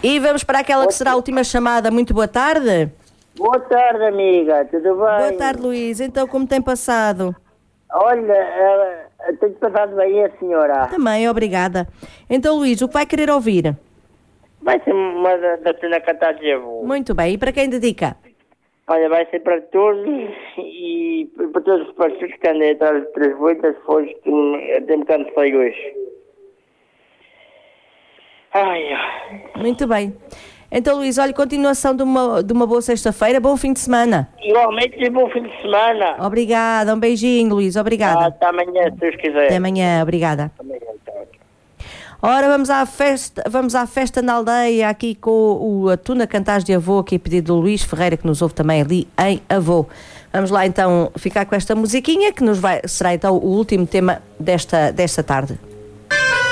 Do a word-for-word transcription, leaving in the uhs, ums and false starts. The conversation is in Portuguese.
E vamos para aquela que será a última chamada. Muito boa tarde. Boa tarde, amiga. Tudo bem? Boa tarde, Luís. Então, como tem passado? Olha, uh, tenho passado bem, a senhora. Também, obrigada. Então, Luís, o que vai querer ouvir? Vai ser uma da, da Tuna Cantar de Avô. Muito bem. E para quem dedica? Olha, vai ser para todos e para todos os parceiros que andam atrás de três boitas, foi que tem um bocado feio hoje. Ai, ai. Muito bem. Então, Luís, olha, continuação de uma, de uma boa sexta-feira. Bom fim de semana. Igualmente, e bom fim de semana. Obrigada. Um beijinho, Luís. Obrigada. Ah, até amanhã, se Deus quiser. Até amanhã. Obrigada. Amanhã, então. Ora, vamos à festa, vamos à festa na aldeia aqui com o a Tuna Cantares de Avô, aqui pedido do Luís Ferreira, que nos ouve também ali em Avô. Vamos lá então ficar com esta musiquinha, que nos vai, será então o último tema desta, desta tarde.